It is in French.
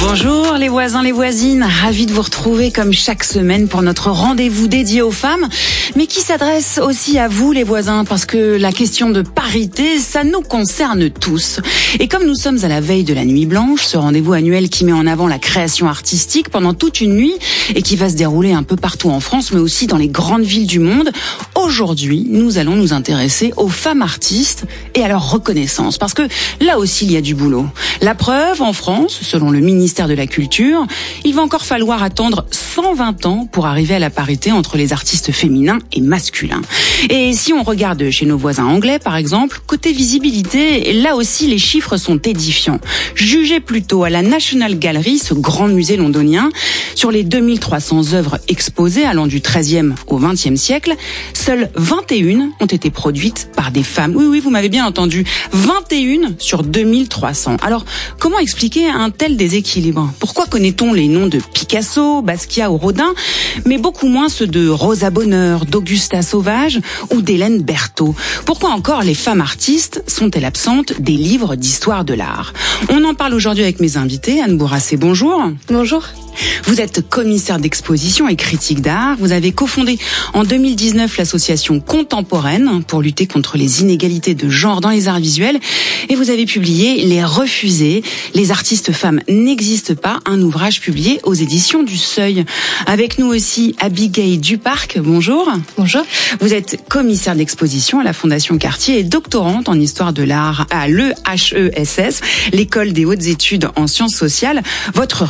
Bonjour les voisins, les voisines, ravis de vous retrouver comme chaque semaine pour notre rendez-vous dédié aux femmes, mais qui s'adresse aussi à vous les voisins, parce que la question de parité, ça nous concerne tous. Et comme nous sommes à la veille de la Nuit Blanche, ce rendez-vous annuel qui met en avant la création artistique pendant toute une nuit et qui va se dérouler un peu partout en France, mais aussi dans les grandes villes du monde, aujourd'hui, nous allons nous intéresser aux femmes artistes et à leur reconnaissance, parce que là aussi il y a du boulot. La preuve, en France, selon le ministère de la Culture, il va encore falloir attendre 120 ans pour arriver à la parité entre les artistes féminins et masculins. Et si on regarde chez nos voisins anglais, par exemple, côté visibilité, là aussi les chiffres sont édifiants. Jugez plutôt à la National Gallery, ce grand musée londonien, sur les 2300 œuvres exposées allant du XIIIe au XXe siècle, seules 21 ont été produites par des femmes. Oui, vous m'avez bien entendu, 21 sur 2300. Alors, comment expliquer un tel déséquilibre? Pourquoi connaît-on les noms de Picasso, Basquiat ou Rodin, mais beaucoup moins ceux de Rosa Bonheur, d'Augusta Sauvage ou d'Hélène Berthaud? Pourquoi encore les femmes artistes sont-elles absentes des livres d'histoire de l'art? On en parle aujourd'hui avec mes invités. Anne Bourrassé, bonjour. Bonjour. Vous êtes commissaire d'exposition et critique d'art. Vous avez cofondé en 2019 l'association Contemporaine pour lutter contre les inégalités de genre dans les arts visuels. Et vous avez publié Les Refusés, les artistes femmes n'existent pas, un ouvrage publié aux éditions du Seuil. Avec nous aussi Abigail Duparc, bonjour. Bonjour. Vous êtes commissaire d'exposition à la Fondation Cartier et doctorante en histoire de l'art à l'EHESS, l'école des hautes études en sciences sociales. Votre